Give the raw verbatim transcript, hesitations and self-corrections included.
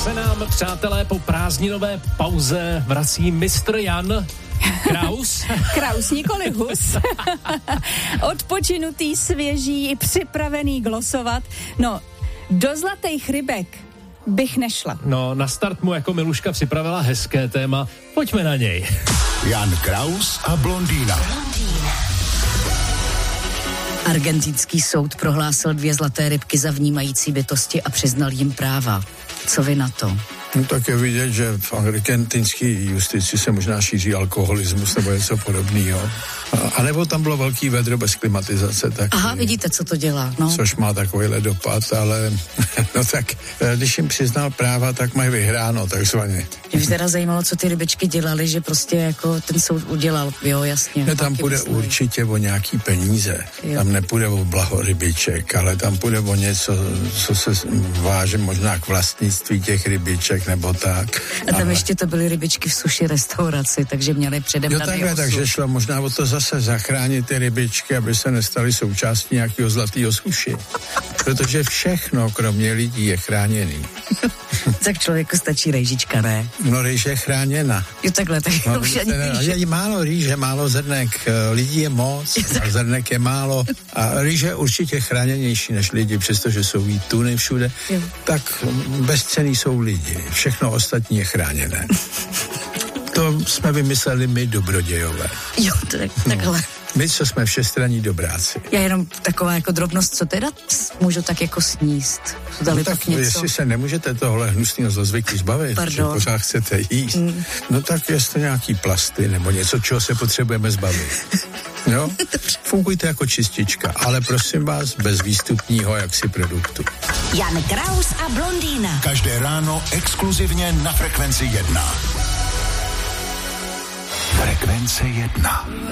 se nám, přátelé, po prázdninové pauze vrací mistr Jan Kraus. Kraus, nikoli Hus. Odpočinutý, svěží, připravený glosovat. No, do zlatých rybek bych nešla. No, na start mu jako Miluška připravila hezké téma. Pojďme na něj. Jan Kraus a blondýna. Argentinský soud prohlásil dvě zlaté rybky za vnímající bytosti a přiznal jim práva. Co vy na to? No tak je vidět, že v argentinské justici se možná šíří alkoholismus nebo něco podobného. A, a nebo tam bylo velký vedro bez klimatizace. Tak Aha, vidíte, co to dělá, no. Což má takovýhle dopad, ale no tak, když jim přiznal práva, tak mají vyhráno, takzvaně. Mě by teda zajímalo, co ty rybičky dělali, že prostě jako ten soud udělal, jo, jasně. Ne, tam půjde určitě o nějaký peníze. Jo. Tam nepůjde o blaho rybiček, ale tam půjde o něco, co se váže možná k vlastnictví těch rybiček nebo tak. A tam ale... ještě to byly rybičky v sushi restauraci, takže měli předem jo, na takhle, takže šlo možná o to zase zachránit ty rybičky, aby se nestaly součástí nějakého zlatého sushi. Protože všechno, kromě lidí, je chráněný. Tak člověku stačí rejžička, ne? No, rýže je chráněna. Jo, takhle, tak no, už ani ne, je málo rýže, málo zrnek, lidí je moc, a zrnek je málo a rýže je určitě chráněnější než lidi, přestože jsou jí tuny všude, jo. Tak bezcenný jsou lidi, všechno ostatní je chráněné. To jsme vymysleli my dobrodějové. Jo, tak, takhle. No. My, co jsme všestranní dobráci. Já jenom taková jako drobnost, co teda můžu tak jako sníst? No tak něco? Jestli se nemůžete tohle hnusného zlozvyku zbavit, Pardon. že pořád chcete jíst, mm. no tak jeste nějaký plasty nebo něco, čeho se potřebujeme zbavit. Jo? Fungujte jako čistička, ale prosím vás, bez výstupního jaksi produktu. Jan Kraus a blondýna. Každé ráno exkluzivně na Frekvenci jedna. Frekvence jedna.